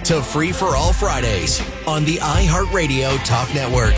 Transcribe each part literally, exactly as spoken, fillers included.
to Free for All Fridays on the iHeartRadio Talk Network.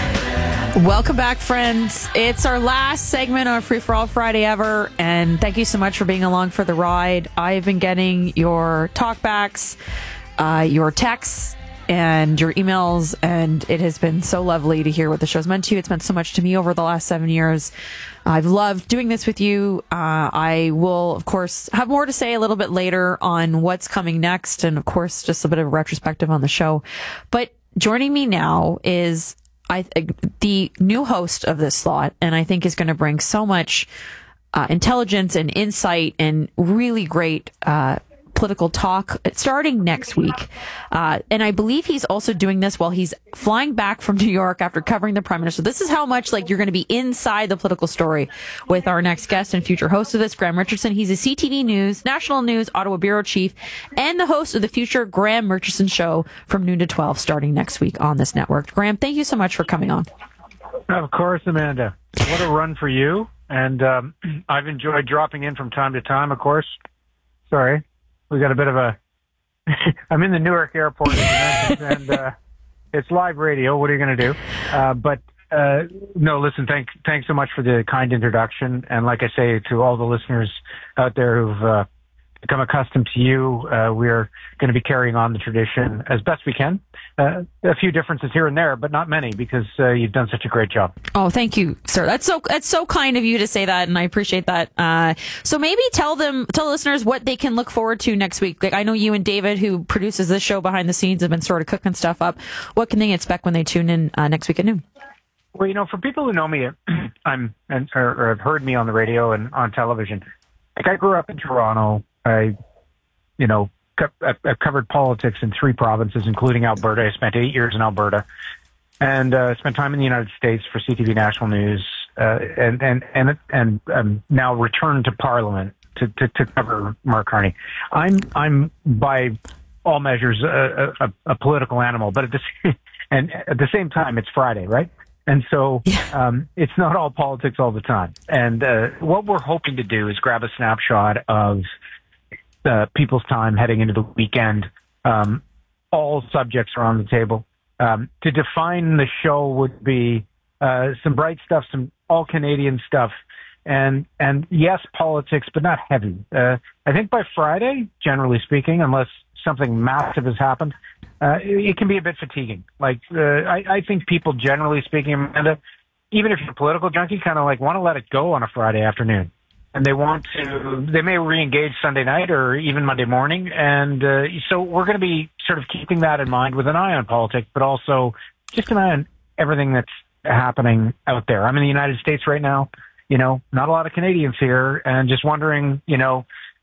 Welcome back, friends. It's our last segment on Free for All Friday ever, and thank you so much for being along for the ride. I've been getting your talkbacks, uh, your texts, and your emails, and it has been so lovely to hear what the show's meant to you. It's meant so much to me over the last seven years. I've loved doing this with you. Uh, I will, of course, have more to say a little bit later on what's coming next, and of course, just a bit of a retrospective on the show. But joining me now is I the new host of this slot, and I think is going to bring so much uh, intelligence and insight and really great uh political talk starting next week. Uh, and I believe he's also doing this while he's flying back from New York after covering the Prime Minister. This is how much like you're going to be inside the political story with our next guest and future host of this, Graham Richardson. He's a C T V News, National News, Ottawa Bureau Chief, and the host of the future Graham Richardson Show from noon to twelve starting next week on this network. Graham, thank you so much for coming on. Of course, Amanda. What a run for you. And um, I've enjoyed dropping in from time to time, of course. Sorry. We got a bit of a, I'm in the Newark airport, and uh, it's live radio. What are you going to do? Uh, but uh, no, listen, thank, thanks so much for the kind introduction. And like I say to all the listeners out there who've uh, become accustomed to you, uh, we're going to be carrying on the tradition as best we can. Uh, a few differences here and there, but not many, because uh, you've done such a great job. Oh, thank you, sir. That's so that's so kind of you to say that, and I appreciate that. Uh, so maybe tell them, tell listeners what they can look forward to next week. Like I know you and David, who produces this show behind the scenes, have been sort of cooking stuff up. What can they expect when they tune in uh, next week at noon? Well, you know, for people who know me, I'm and or, or have heard me on the radio and on television. Like I grew up in Toronto. I, you know. I've covered politics in three provinces, including Alberta. I spent eight years in Alberta, and uh, spent time in the United States for C T V National News, uh, and and and and um, now returned to Parliament to, to, to cover Mark Carney. I'm I'm by all measures a, a, a political animal, but at the and at the same time, it's Friday, right? And so um, it's not all politics all the time. And uh, what we're hoping to do is grab a snapshot of Uh, people's time heading into the weekend. Um, all subjects are on the table. Um, to define the show would be uh, some bright stuff, some all Canadian stuff, and and yes, politics, but not heavy. Uh, I think by Friday, generally speaking, unless something massive has happened, uh, it, it can be a bit fatiguing. Like uh, I, I think people, generally speaking, Amanda, even if you're a political junkie, kind of like want to let it go on a Friday afternoon. And they want to, they may re-engage Sunday night or even Monday morning. And uh, so we're going to be sort of keeping that in mind with an eye on politics, but also just an eye on everything that's happening out there. I'm in the United States right now, you know, not a lot of Canadians here, and just wondering, you know,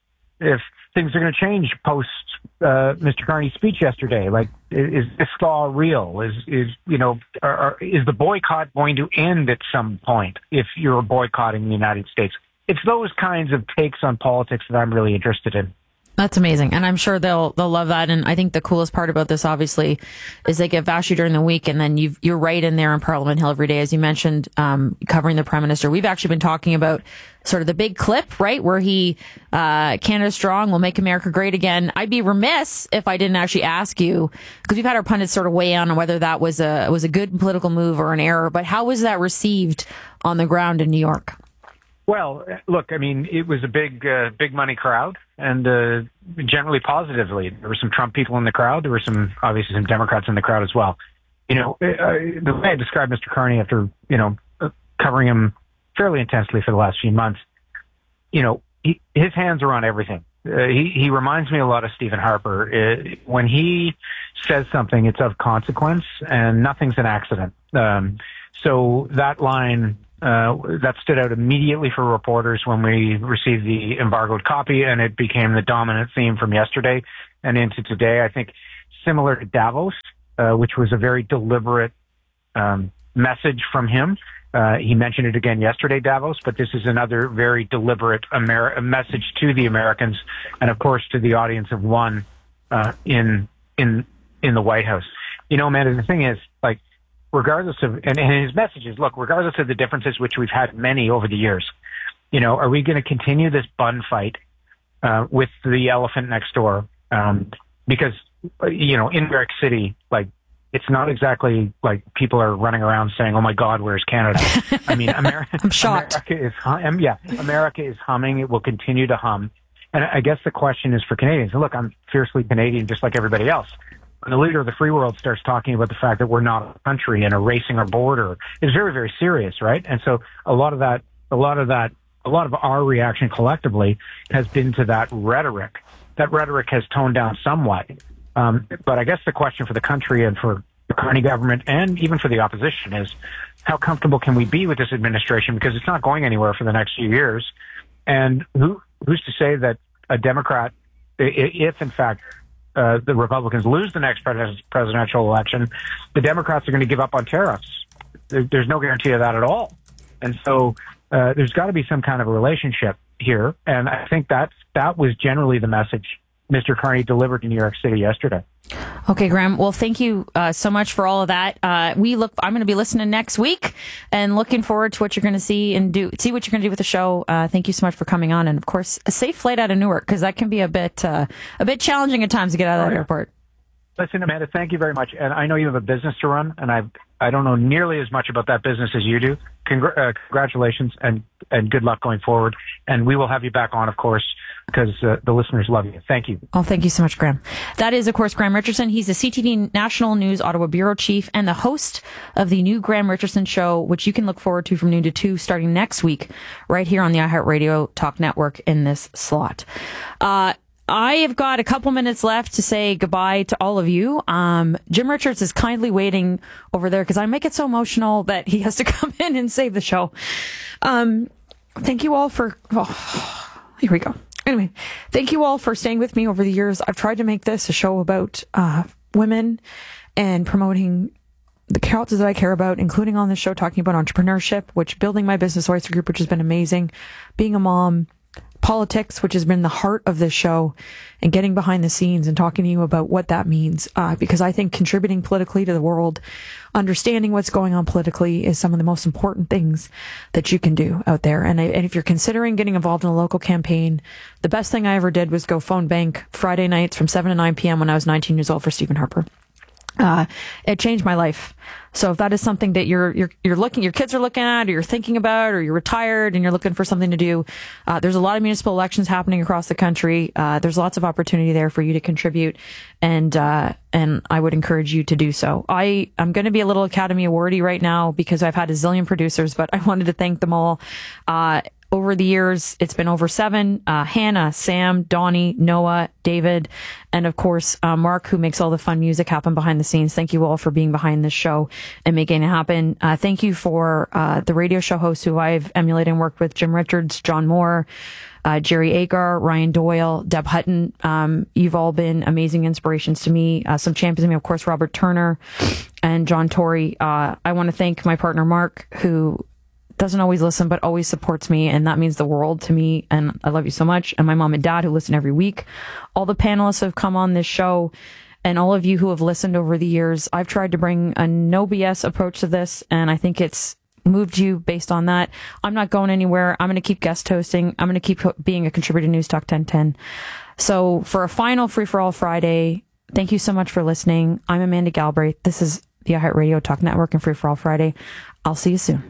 if things are going to change post uh, Mister Carney's speech yesterday. Like, is, is this thaw real? Is, is you know, are, are, is the boycott going to end at some point if you're boycotting the United States? It's those kinds of takes on politics that I'm really interested in. That's amazing. And I'm sure they'll they'll love that. And I think the coolest part about this, obviously, is they get Vassy during the week, and then you've, you're right in there in Parliament Hill every day, as you mentioned, um, covering the Prime Minister. We've actually been talking about sort of the big clip, right, where he, uh, Canada Strong will make America great again. I'd be remiss if I didn't actually ask you, because we've had our pundits sort of weigh in on whether that was a was a good political move or an error, but how was that received on the ground in New York? Well, look, I mean, it was a big, uh, big money crowd, and uh, generally positively. There were some Trump people in the crowd. There were some, obviously, some Democrats in the crowd as well. You know, uh, the way I described Mister Carney after, you know, uh, covering him fairly intensely for the last few months, you know, he, his hands are on everything. Uh, he, he reminds me a lot of Stephen Harper. Uh, when he says something, it's of consequence, and nothing's an accident. Um, so that line... Uh, that stood out immediately for reporters when we received the embargoed copy, and it became the dominant theme from yesterday and into today. I think similar to Davos, uh, which was a very deliberate um, message from him. Uh, he mentioned it again yesterday, Davos, but this is another very deliberate Amer- message to the Americans, and of course to the audience of one uh, in in in the White House. You know, Amanda, the thing is, like, regardless of, and, and his message is, look, regardless of the differences, which we've had many over the years, you know, are we going to continue this bun fight uh, with the elephant next door? Um, because you know, in New York City, like, it's not exactly like people are running around saying, "Oh my God, where's Canada?" I mean, America, I'm shocked. America is, hum- yeah, America is humming. It will continue to hum. And I guess the question is for Canadians. Look, I'm fiercely Canadian, just like everybody else. When the leader of the free world starts talking about the fact that we're not a country and erasing our border, it's very, very serious, right? And so a lot of that, a lot of that, a lot of our reaction collectively has been to that rhetoric. That rhetoric has toned down somewhat. Um, but I guess the question for the country and for the Carney government and even for the opposition is, how comfortable can we be with this administration? Because it's not going anywhere for the next few years. And who who's to say that a Democrat, if in fact uh, the Republicans lose the next pres- presidential election, the Democrats are going to give up on tariffs? There, there's no guarantee of that at all. And so uh, there's got to be some kind of a relationship here. And I think that's, that was generally the message Mister Carney delivered in New York City yesterday. Okay, Graham. Well, thank you uh, so much for all of that. Uh, we look. I'm going to be listening next week and looking forward to what you're going to see and do. See what you're going to do with the show. Uh, thank you so much for coming on, and of course, a safe flight out of Newark, because that can be a bit uh, a bit challenging at times to get out of that oh, yeah. airport. Listen, Amanda, thank you very much. And I know you have a business to run, and I I don't know nearly as much about that business as you do. Congr- uh, congratulations and and good luck going forward. And we will have you back on, of course, because uh, the listeners love you. Thank you. Oh, thank you so much, Graham. That is, of course, Graham Richardson. He's the C T V National News Ottawa Bureau Chief and the host of the new Graham Richardson Show, which you can look forward to from noon to two starting next week, right here on the iHeartRadio Talk Network in this slot. Uh, I have got a couple minutes left to say goodbye to all of you. Um, Jim Richards is kindly waiting over there because I make it so emotional that he has to come in and save the show. Um, thank you all for, oh, here we go. Anyway, thank you all for staying with me over the years. I've tried to make this a show about uh, women and promoting the causes that I care about, including on this show talking about entrepreneurship, which building my business Oyster Group, which has been amazing, being a mom, politics, which has been the heart of this show, and getting behind the scenes and talking to you about what that means. Uh, because I think contributing politically to the world, understanding what's going on politically is some of the most important things that you can do out there. And, I, and if you're considering getting involved in a local campaign, the best thing I ever did was go phone bank Friday nights from seven to nine p.m. when I was nineteen years old for Stephen Harper. Uh, it changed my life. So if that is something that you're, you're, you're looking, your kids are looking at, or you're thinking about, or you're retired and you're looking for something to do, uh, there's a lot of municipal elections happening across the country. Uh, there's lots of opportunity there for you to contribute. And, uh, and I would encourage you to do so. I, I'm going to be a little Academy Awardy right now because I've had a zillion producers, but I wanted to thank them all. Uh, Over the years, it's been over seven. Uh, Hannah, Sam, Donnie, Noah, David, and of course, uh, Mark, who makes all the fun music happen behind the scenes. Thank you all for being behind this show and making it happen. Uh, thank you for uh, the radio show hosts who I've emulated and worked with, Jim Richards, John Moore, uh, Jerry Agar, Ryan Doyle, Deb Hutton. Um, you've all been amazing inspirations to me. Uh, some champions of me, of course, Robert Turner and John Tory. Uh, I want to thank my partner, Mark, who doesn't always listen, but always supports me. And that means the world to me. And I love you so much. And my mom and dad who listen every week. All the panelists who have come on this show and all of you who have listened over the years. I've tried to bring a no B S approach to this. And I think it's moved you based on that. I'm not going anywhere. I'm going to keep guest hosting. I'm going to keep being a contributor to News Talk ten ten. So for a final Free for All Friday, thank you so much for listening. I'm Amanda Galbraith. This is the iHeartRadio Talk Network and Free for All Friday. I'll see you soon.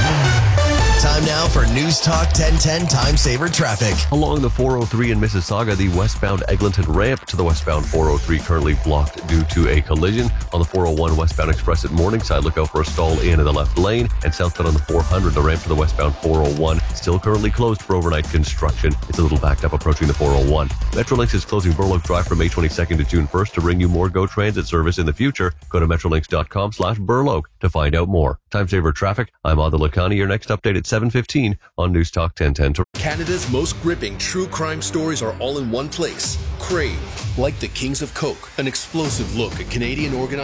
Time now for News Talk ten ten Time Saver Traffic. Along the four oh three in Mississauga, the westbound Eglinton ramp to the westbound four oh three currently blocked due to a collision. On the four oh one westbound express at Morningside, look out for a stall in the left lane. And southbound on the four hundred, the ramp to the westbound four oh one still currently closed for overnight construction. It's a little backed up approaching the four oh one. Metrolinx is closing Burloak Drive from May twenty-second to June first to bring you more GO Transit service in the future. Go to metrolinx.com slash Burloak to find out more. Time Saver Traffic. I'm Adil Lakhani. Your next update at seven fifteen on News Talk ten ten. Canada's most gripping true crime stories are all in one place. Crave, like the Kings of Coke, an explosive look at Canadian organized